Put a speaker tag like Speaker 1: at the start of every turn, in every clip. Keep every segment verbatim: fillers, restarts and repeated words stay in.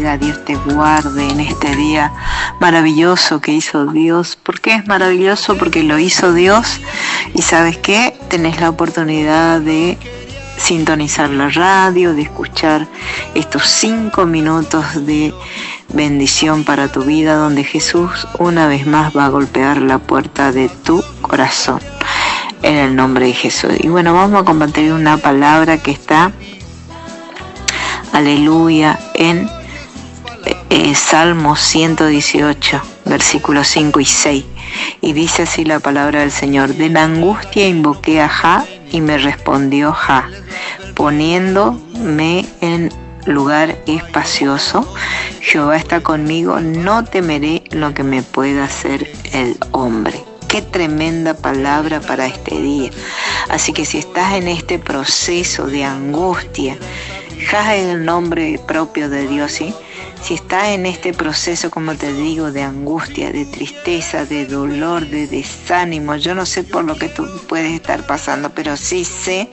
Speaker 1: bendiga, Dios te guarde en este día maravilloso que hizo Dios. ¿Por qué es maravilloso? Porque lo hizo Dios y ¿sabes qué? Tenés la oportunidad de sintonizar la radio, de escuchar estos cinco minutos de bendición para tu vida, donde Jesús una vez más va a golpear la puerta de tu corazón, en el nombre de Jesús. Y bueno, vamos a compartir una palabra que está, aleluya, en eh, Salmo ciento dieciocho, versículos cinco y seis. Y dice así la palabra del Señor: de la angustia invoqué a Jah, y me respondió Jah, poniéndome en lugar espacioso. Jehová está conmigo, no temeré lo que me pueda hacer el hombre. Qué tremenda palabra para este día. Así que si estás en este proceso de angustia, Jah es el nombre propio de Dios, ¿sí? Si estás en este proceso, como te digo, de angustia, de tristeza, de dolor, de desánimo, yo no sé por lo que tú puedes estar pasando, pero sí sé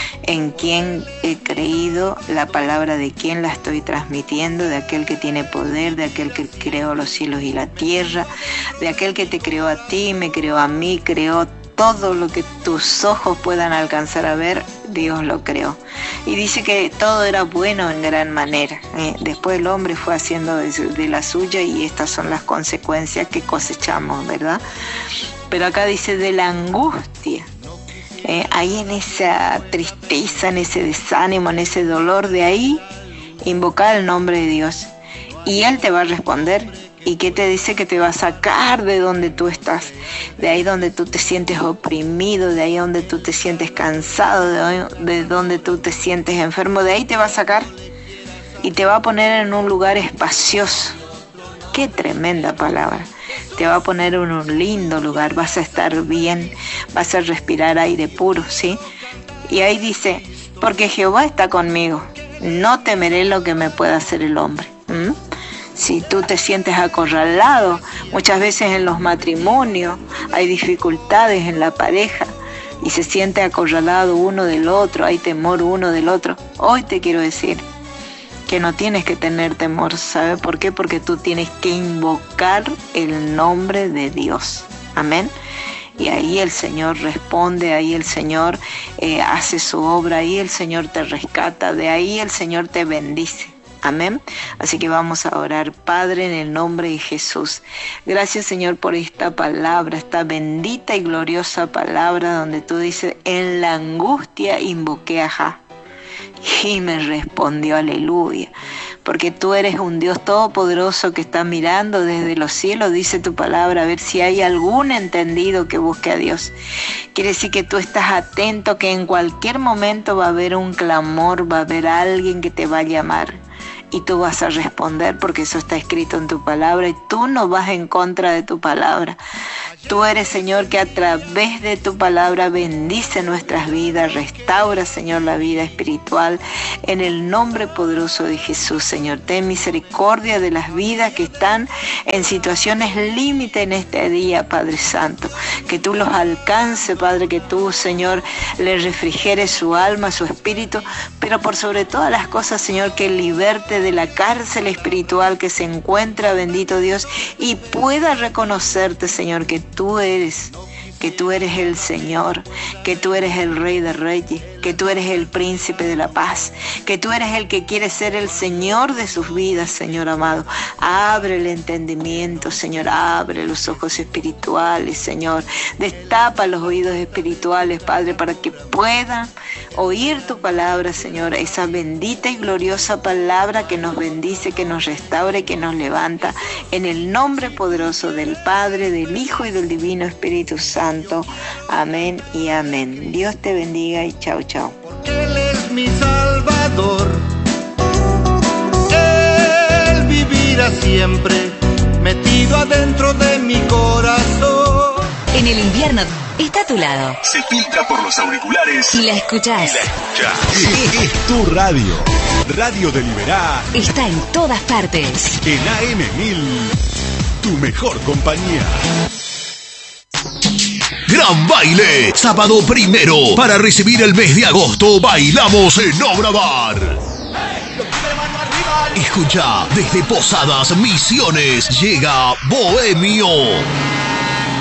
Speaker 1: en quién he creído, la palabra de quién la estoy transmitiendo, de aquel que tiene poder, de aquel que creó los cielos y la tierra, de aquel que te creó a ti, me creó a mí, creó todo lo que tus ojos puedan alcanzar a ver. Dios lo creó. Y dice que todo era bueno en gran manera. ¿eh? Después el hombre fue haciendo de, de la suya, y estas son las consecuencias que cosechamos, ¿verdad? Pero acá dice de la angustia. ¿eh? Ahí en esa tristeza, en ese desánimo, en ese dolor, de ahí invocar el nombre de Dios. Y Él te va a responder. ¿Y qué te dice? Que te va a sacar de donde tú estás, de ahí donde tú te sientes oprimido, de ahí donde tú te sientes cansado, de, ahí, de donde tú te sientes enfermo, de ahí te va a sacar y te va a poner en un lugar espacioso. Qué tremenda palabra. Te va a poner en un lindo lugar, vas a estar bien, vas a respirar aire puro, ¿sí? Y ahí dice, porque Jehová está conmigo, no temeré lo que me pueda hacer el hombre. ¿Mm? Si tú te sientes acorralado, muchas veces en los matrimonios hay dificultades en la pareja y se siente acorralado uno del otro, hay temor uno del otro. Hoy te quiero decir que no tienes que tener temor, ¿sabes por qué? Porque tú tienes que invocar el nombre de Dios. Amén. Y ahí el Señor responde, ahí el Señor eh, hace su obra, ahí el Señor te rescata, de ahí el Señor te bendice. Amén. Así que vamos a orar. Padre, en el nombre de Jesús, gracias, Señor, por esta palabra, esta bendita y gloriosa palabra donde tú dices, en la angustia invoqué a Jah y me respondió, aleluya. Porque tú eres un Dios todopoderoso que está mirando desde los cielos, dice tu palabra, a ver si hay algún entendido que busque a Dios. Quiere decir que tú estás atento, que en cualquier momento va a haber un clamor, va a haber alguien que te va a llamar. Y tú vas a responder, porque eso está escrito en tu palabra, y tú no vas en contra de tu palabra. Tú eres, Señor, que a través de tu palabra bendice nuestras vidas, restaura, Señor, la vida espiritual. En el nombre poderoso de Jesús, Señor, ten misericordia de las vidas que están en situaciones límite en este día, Padre Santo. Que tú los alcances, Padre, que tú, Señor, le refrigeres su alma, su espíritu, pero por sobre todas las cosas, Señor, que liberte de la cárcel espiritual que se encuentra, bendito Dios, y pueda reconocerte, Señor, que tú eres, que tú eres el Señor, que tú eres el Rey de Reyes, que tú eres el Príncipe de la Paz, que tú eres el que quiere ser el Señor de sus vidas, Señor amado. Abre el entendimiento, Señor, abre los ojos espirituales, Señor. Destapa los oídos espirituales, Padre, para que puedan oír tu palabra, Señor, esa bendita y gloriosa palabra que nos bendice, que nos restaura y que nos levanta, en el nombre poderoso del Padre, del Hijo y del Divino Espíritu Santo. Amén y amén. Dios te bendiga y chao, chao.
Speaker 2: Porque Él es mi Salvador, Él vivirá siempre metido adentro de mi corazón.
Speaker 3: En el invierno está a tu lado.
Speaker 4: Se filtra por los auriculares
Speaker 3: Y la escuchás.
Speaker 4: y la escuchás. Es tu radio. Radio de Liberá.
Speaker 3: Está en todas partes.
Speaker 4: En A M mil. Tu mejor compañía. Gran baile, sábado primero. Para recibir el mes de agosto, bailamos en Obra Bar.
Speaker 5: Escucha, desde Posadas Misiones llega Bohemio.